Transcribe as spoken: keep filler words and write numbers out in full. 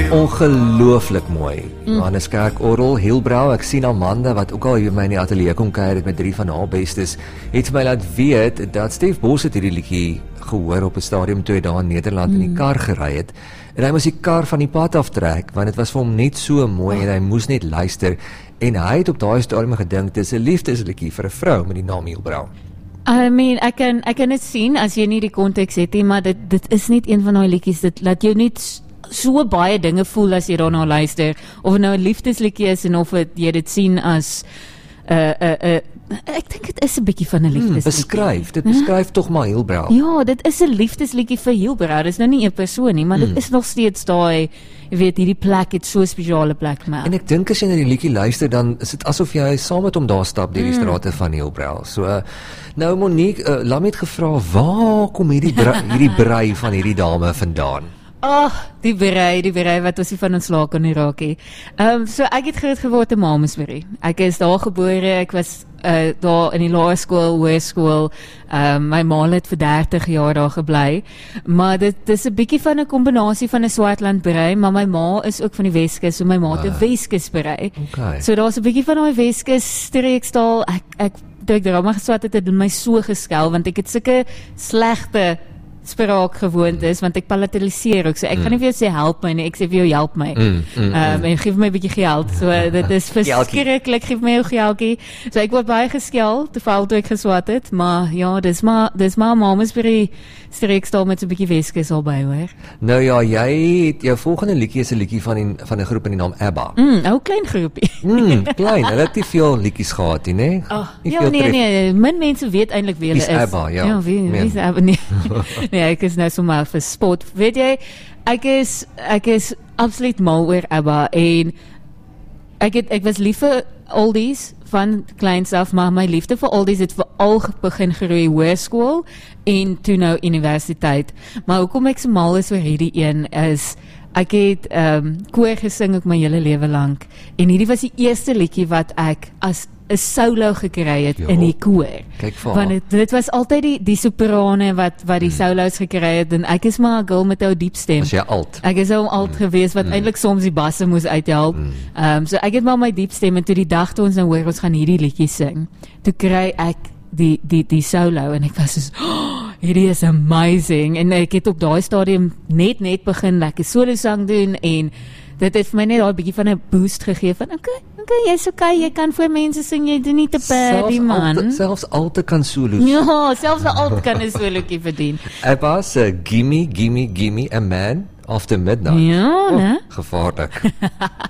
Ongelooflik mooi. Mm. Johannes Kerk Orgel, Hielbrau, ek sien Amanda wat ook al hier by my in die ateljee kom kuier het met drie van haar bestes, het my laat weet dat Stef Bos het hierdie liedjie gehoor op 'n stadium toe hy daar in Nederland mm. in die kar gery het. En hy moes die kar van die pad aftrek want dit was vir hom net so mooi oh. en hy moes net luister en hy het op daai stadium gedink dis 'n liefdesliedjie vir 'n vrou met die naam Hielbrau. I mean, ek kan ek kan dit sien as jy nie die konteks het nie, maar dit dit is net een van daai liedjies dit laat jou net so baie dinge voel as jy daarna luister, of het nou 'n liefdesliedjie is en of het, jy dit sien as 'n uh, 'n uh, uh, ek dink dit is 'n bietjie van 'n liefdesliedjie. Hmm, beskryf, dit beskryf huh? tog maar Hielbrau. Ja, dit is 'n liefdesliedjie vir Hielbrau. Dit is nou nie 'n persoon nie, maar hmm. dit is nog steeds daai, jy weet, hierdie plek het so 'n spesiale plek maar. En ek dink as jy na die liedjie luister, dan is dit asof jy saam met hom daar stap deur die hmm. strate van Hielbrau. So nou Monique, uh, Lam het gevra, waar kom hierdie brei, hierdie brei van hierdie dame vandaan? Ag, oh, die berei, die berei wat ons nie van ons laak kan raak nie. Ehm um, so ek het groot geword in Malmesbury. Ek is daar gebore, ek was uh, daar in die laerskool, hoërskool. Ehm um, my ma het vir dertig jaar daar gebly. Maar dit dis 'n bietjie van 'n kombinasie van 'n Swartland berei, maar my ma is ook van die Weskus, so my ma het 'n uh, Weskus berei. Okay. So daar's 'n bietjie van daai Weskus streekstaal. Ek ek toe ek drama geswat het, het dit my so geskel want ek het sulke slegte spraak gewoond is, want ek palataliseer ook, so ek mm. gaan nie vir jou sê help my nie, ek sê vir jou help my, mm, mm, um, en geef my 'n bietjie geld, so dit is verskriklik, geef my jou geldjie, so ek word baie geskel, terwyl toe ek geswat het, maar ja, dis maar, dis maar Malmesbury streekstaal met so 'n bietjie Weskus al by, hoor. Nou ja, jy het, jou volgende liedjie is 'n liedjie van die, van 'n groep in die naam ABBA. Mm, ou klein groepie. mm, klein, hulle het nie veel liedjies gehad nie, nee? Oh, ja, nee, nee, min mense weet eintlik wie hulle is. Wie is ABBA, ja. Ja, wie, wie is ABBA, nee. Nee, ek is nou sommer vir sport. Weet jy, ek is ek is absoluut mal oor ABBA en ek het ek was lief vir oldies van kleins af, maar my liefde vir oldies het veral begin groei hoërskool en toe nou universiteit. Maar hoekom ek so mal is oor hierdie een is ek het ehm um, koor gesing ook my hele lewe lank en hierdie was die eerste liedjie wat ek as 'n solo gekry het jo, in die koor. Kyk vir want dit, dit was altyd die, die soprane wat, wat die mm. solos gekry het en ek is maar 'n girl met 'n diep stem. As jy alt. Ek is al alt mm. gewees wat mm. eintlik soms die basse moes uithelp. Mm. Um, so ek het maar my diep stem en toe die dag toe ons nou hoor ons gaan hierdie liedjie sing, toe kry ek die, die, die solo en ek was so, oh, hierdie is amazing en ek het op daai stadium net net begin lekker solo sang doen en dit het vir my net daai bietjie van 'n boost gegee van okay, okay, jy's okay, jy kan voor mense sing, jy doen nie te bad die man. Alte, selfs alte kan solos. Ja, selfs 'n alt kan 'n solootjie verdien. ABBA se Gimme, Gimme, Gimme a Man After Midnight. Ja, oh, né? Gevaarlik.